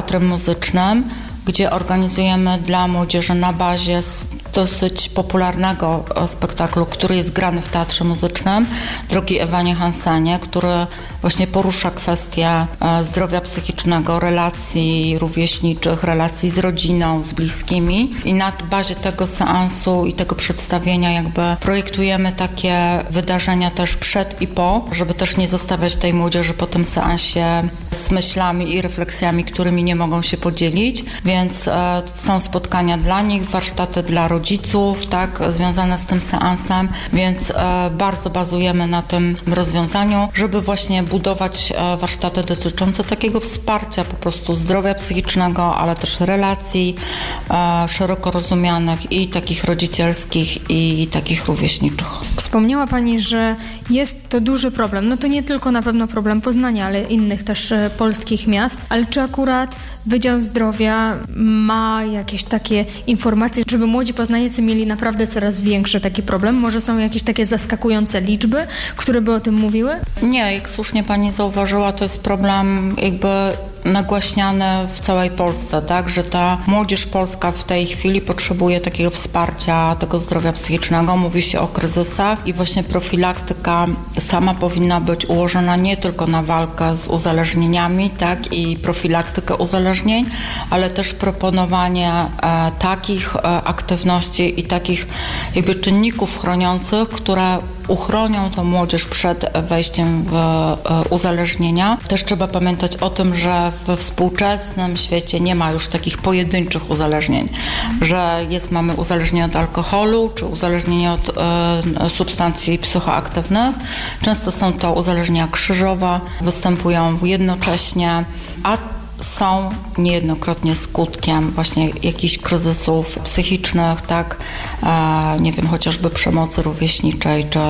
teatrem muzycznym, gdzie organizujemy dla młodzieży na bazie dosyć popularnego spektaklu, który jest grany w teatrze muzycznym, Drogi Ewanie Hansenie, który właśnie porusza kwestię zdrowia psychicznego, relacji rówieśniczych, relacji z rodziną, z bliskimi. I na bazie tego seansu i tego przedstawienia jakby projektujemy takie wydarzenia też przed i po, żeby też nie zostawiać tej młodzieży po tym seansie z myślami i refleksjami, którymi nie mogą się podzielić. Więc są spotkania dla nich, warsztaty dla rodziców, tak, związane z tym seansem, więc bardzo bazujemy na tym rozwiązaniu, żeby właśnie budować warsztaty dotyczące takiego wsparcia po prostu zdrowia psychicznego, ale też relacji szeroko rozumianych i takich rodzicielskich i takich rówieśniczych. Wspomniała Pani, że jest to duży problem. No to nie tylko na pewno problem Poznania, ale innych też polskich miast. Ale czy akurat Wydział Zdrowia ma jakieś takie informacje, żeby młodzi poznaniacy mieli naprawdę coraz większy taki problem? Może są jakieś takie zaskakujące liczby, które by o tym mówiły? Nie, jak słusznie Pani zauważyła, to jest problem jakby nagłaśniane w całej Polsce, tak, że ta młodzież polska w tej chwili potrzebuje takiego wsparcia, tego zdrowia psychicznego. Mówi się o kryzysach i właśnie profilaktyka sama powinna być ułożona nie tylko na walkę z uzależnieniami, tak, i profilaktykę uzależnień, ale też proponowanie takich aktywności i takich jakby czynników chroniących, które uchronią tą młodzież przed wejściem w uzależnienia. Też trzeba pamiętać o tym, że we współczesnym świecie nie ma już takich pojedynczych uzależnień, że mamy uzależnienie od alkoholu, czy uzależnienie od substancji psychoaktywnych. Często są to uzależnienia krzyżowe, występują jednocześnie, a są niejednokrotnie skutkiem właśnie jakichś kryzysów psychicznych, tak, nie wiem, chociażby przemocy rówieśniczej, czy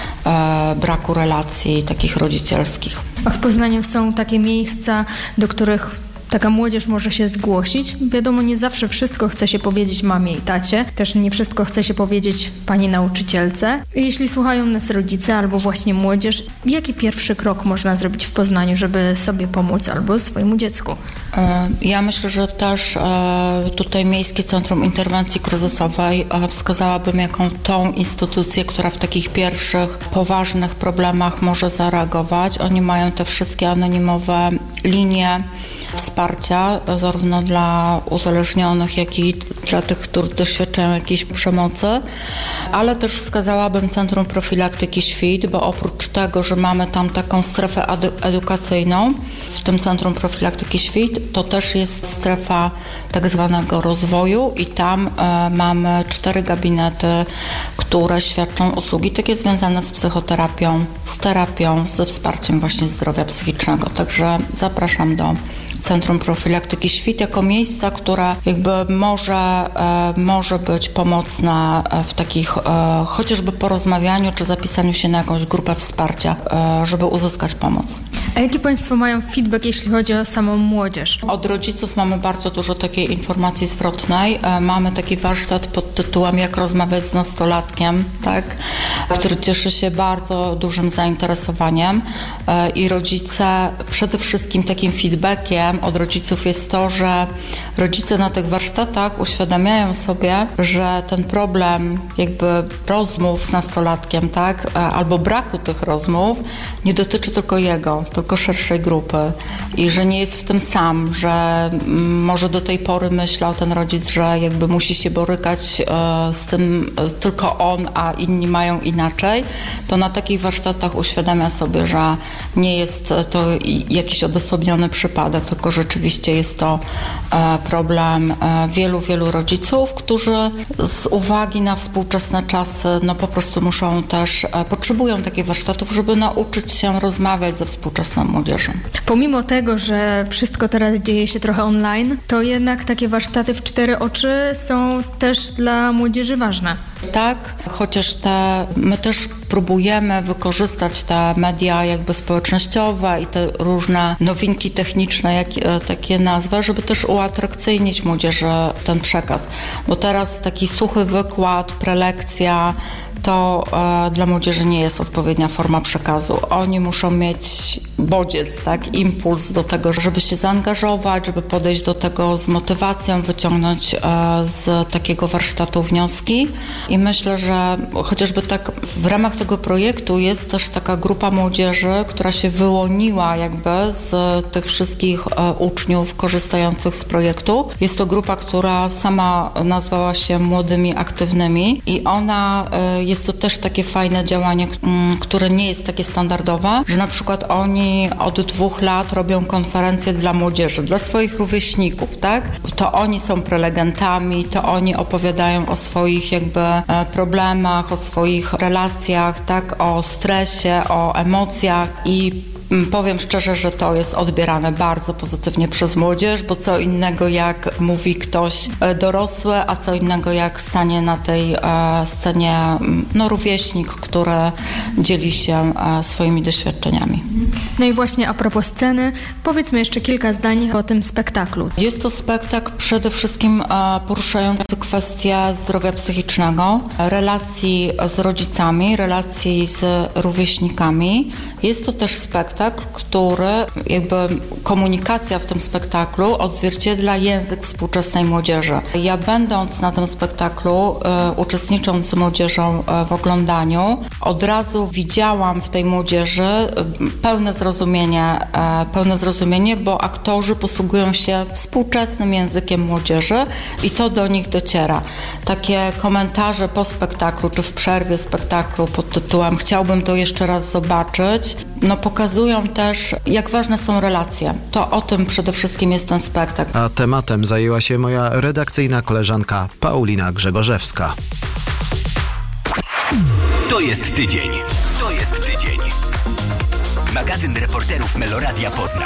braku relacji takich rodzicielskich. A w Poznaniu są takie miejsca, do których taka młodzież może się zgłosić. Wiadomo, nie zawsze wszystko chce się powiedzieć mamie i tacie. Też nie wszystko chce się powiedzieć pani nauczycielce. Jeśli słuchają nas rodzice albo właśnie młodzież, jaki pierwszy krok można zrobić w Poznaniu, żeby sobie pomóc albo swojemu dziecku? Ja myślę, że też tutaj Miejskie Centrum Interwencji Kryzysowej wskazałabym jako tą instytucję, która w takich pierwszych, poważnych problemach może zareagować. Oni mają te wszystkie anonimowe linie wsparcia, zarówno dla uzależnionych, jak i dla tych, którzy doświadczają jakiejś przemocy, ale też wskazałabym Centrum Profilaktyki Świt, bo oprócz tego, że mamy tam taką strefę edukacyjną, w tym Centrum Profilaktyki Świt, to też jest strefa tak zwanego rozwoju i tam mamy 4 gabinety, które świadczą usługi takie związane z psychoterapią, z terapią, ze wsparciem właśnie zdrowia psychicznego. Także zapraszam do Centrum Profilaktyki Świt jako miejsca, które jakby może być pomocne w takich chociażby porozmawianiu czy zapisaniu się na jakąś grupę wsparcia, żeby uzyskać pomoc. A jaki Państwo mają feedback, jeśli chodzi o samą młodzież? Od rodziców mamy bardzo dużo takiej informacji zwrotnej. Mamy taki warsztat pod tytułem Jak rozmawiać z nastolatkiem, tak, który cieszy się bardzo dużym zainteresowaniem i rodzice przede wszystkim takim feedbackiem od rodziców jest to, że rodzice na tych warsztatach uświadamiają sobie, że ten problem jakby rozmów z nastolatkiem, tak, albo braku tych rozmów nie dotyczy tylko jego, tylko szerszej grupy i że nie jest w tym sam, że może do tej pory myślał ten rodzic, że jakby musi się borykać z tym tylko on, a inni mają inaczej, to na takich warsztatach uświadamia sobie, że nie jest to jakiś odosobniony przypadek, tylko rzeczywiście jest to problem wielu rodziców, którzy z uwagi na współczesne czasy no po prostu potrzebują takich warsztatów, żeby nauczyć się rozmawiać ze współczesną młodzieżą. Pomimo tego, że wszystko teraz dzieje się trochę online, to jednak takie warsztaty w 4 oczy są też dla młodzieży ważne. Tak, chociaż my też próbujemy wykorzystać te media jakby społecznościowe i te różne nowinki techniczne, jak takie nazwę, żeby też uatrakcyjnić młodzieży ten przekaz. Bo teraz taki suchy wykład, prelekcja, to dla młodzieży nie jest odpowiednia forma przekazu. Oni muszą mieć bodziec, tak, impuls do tego, żeby się zaangażować, żeby podejść do tego z motywacją, wyciągnąć z takiego warsztatu wnioski. I myślę, że chociażby tak w ramach tego projektu jest też taka grupa młodzieży, która się wyłoniła jakby z tych wszystkich uczniów korzystających z projektu. Jest to grupa, która sama nazwała się Młodymi Aktywnymi i ona jest to też takie fajne działanie, które nie jest takie standardowe, że na przykład oni od 2 lat robią konferencje dla młodzieży, dla swoich rówieśników, tak? To oni są prelegentami, to oni opowiadają o swoich jakby problemach, o swoich relacjach, tak? O stresie, o emocjach i powiem szczerze, że to jest odbierane bardzo pozytywnie przez młodzież, bo co innego jak mówi ktoś dorosły, a co innego jak stanie na tej scenie rówieśnik, który dzieli się swoimi doświadczeniami. No i właśnie a propos sceny, powiedzmy jeszcze kilka zdań o tym spektaklu. Jest to spektakl przede wszystkim poruszający kwestię zdrowia psychicznego, relacji z rodzicami, relacji z rówieśnikami. Jest to też spektakl, który jakby komunikacja w tym spektaklu odzwierciedla język współczesnej młodzieży. Ja będąc na tym spektaklu, uczestnicząc z młodzieżą w oglądaniu, od razu widziałam w tej młodzieży pełne zrozumienie, bo aktorzy posługują się współczesnym językiem młodzieży i to do nich dociera. Takie komentarze po spektaklu, czy w przerwie spektaklu pod tytułem "Chciałbym to jeszcze raz zobaczyć", pokazują też, jak ważne są relacje. To o tym przede wszystkim jest ten spektakl. A tematem zajęła się moja redakcyjna koleżanka Paulina Grzegorzewska. To jest tydzień. Magazyn reporterów Meloradia Poznań.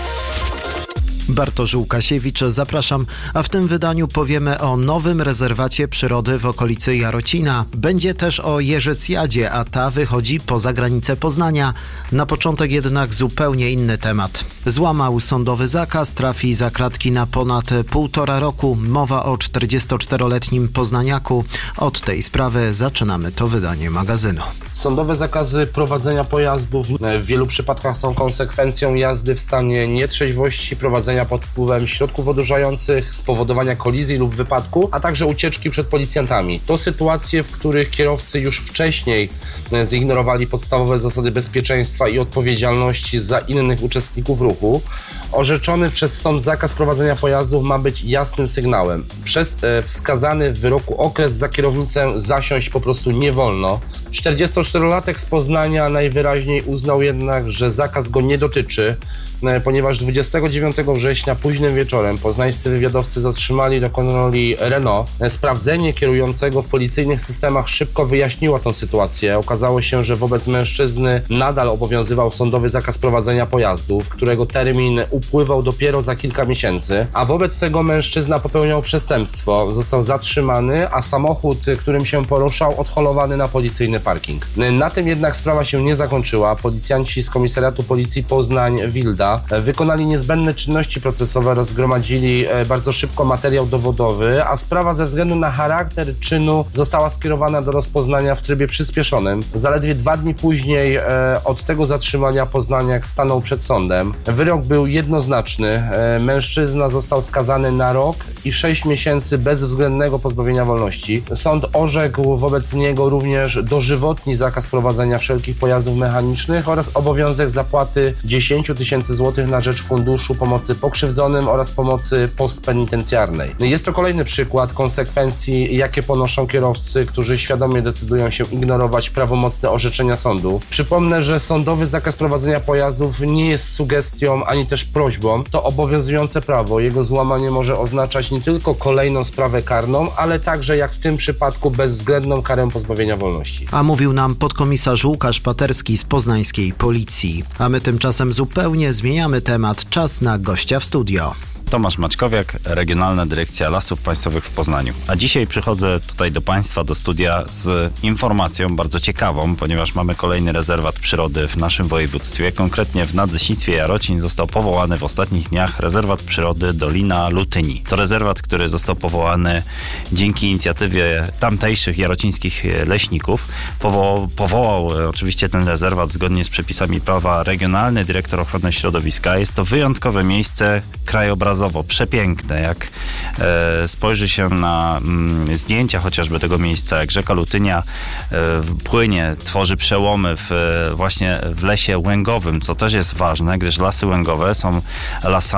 Bartosz Łukasiewicz, zapraszam, a w tym wydaniu powiemy o nowym rezerwacie przyrody w okolicy Jarocina. Będzie też o Jeżycjadzie, a ta wychodzi poza granicę Poznania. Na początek jednak zupełnie inny temat. Złamał sądowy zakaz, trafi za kratki na ponad 1,5 roku. Mowa o 44-letnim poznaniaku. Od tej sprawy zaczynamy to wydanie magazynu. Sądowe zakazy prowadzenia pojazdów w wielu przypadkach są konsekwencją jazdy w stanie nietrzeźwości, prowadzenia pod wpływem środków odurzających, spowodowania kolizji lub wypadku, a także ucieczki przed policjantami. To sytuacje, w których kierowcy już wcześniej zignorowali podstawowe zasady bezpieczeństwa i odpowiedzialności za innych uczestników ruchu. Orzeczony przez sąd zakaz prowadzenia pojazdów ma być jasnym sygnałem. Przez wskazany w wyroku okres za kierownicę zasiąść po prostu nie wolno. 44-latek z Poznania najwyraźniej uznał jednak, że zakaz go nie dotyczy, ponieważ 29 września późnym wieczorem poznańscy wywiadowcy zatrzymali do kontroli Renault. Sprawdzenie kierującego w policyjnych systemach szybko wyjaśniło tę sytuację. Okazało się, że wobec mężczyzny nadal obowiązywał sądowy zakaz prowadzenia pojazdów, którego termin upływał dopiero za kilka miesięcy, a wobec tego mężczyzna popełniał przestępstwo. Został zatrzymany, a samochód, którym się poruszał, odholowany na policyjny parking. Na tym jednak sprawa się nie zakończyła. Policjanci z Komisariatu Policji Poznań-Wilda wykonali niezbędne czynności procesowe, rozgromadzili bardzo szybko materiał dowodowy, a sprawa ze względu na charakter czynu została skierowana do rozpoznania w trybie przyspieszonym. Zaledwie 2 dni później od tego zatrzymania poznaniak stanął przed sądem. Wyrok był jednoznaczny. Mężczyzna został skazany na rok i 6 miesięcy bezwzględnego pozbawienia wolności. Sąd orzekł wobec niego również dożywotni zakaz prowadzenia wszelkich pojazdów mechanicznych oraz obowiązek zapłaty 10 000 złotych na rzecz Funduszu Pomocy Pokrzywdzonym oraz pomocy postpenitencjarnej. Jest to kolejny przykład konsekwencji, jakie ponoszą kierowcy, którzy świadomie decydują się ignorować prawomocne orzeczenia sądu. Przypomnę, że sądowy zakaz prowadzenia pojazdów nie jest sugestią ani też prośbą. To obowiązujące prawo. Jego złamanie może oznaczać nie tylko kolejną sprawę karną, ale także, jak w tym przypadku, bezwzględną karę pozbawienia wolności. A mówił nam podkomisarz Łukasz Paterski z poznańskiej policji. A my tymczasem zupełnie zmieniamy temat. Czas na gościa w studio. Tomasz Maćkowiak, Regionalna Dyrekcja Lasów Państwowych w Poznaniu. A dzisiaj przychodzę tutaj do Państwa, do studia z informacją bardzo ciekawą, ponieważ mamy kolejny rezerwat przyrody w naszym województwie. Konkretnie w Nadleśnictwie Jarocin został powołany w ostatnich dniach rezerwat przyrody Dolina Lutyni. To rezerwat, który został powołany dzięki inicjatywie tamtejszych jarocińskich leśników. Powołał oczywiście ten rezerwat zgodnie z przepisami prawa regionalny dyrektor ochrony środowiska. Jest to wyjątkowe miejsce krajobrazowo, przepiękne. Jak spojrzy się na zdjęcia chociażby tego miejsca, jak rzeka Lutynia płynie, tworzy przełomy właśnie w lesie łęgowym, co też jest ważne, gdyż lasy łęgowe są lasami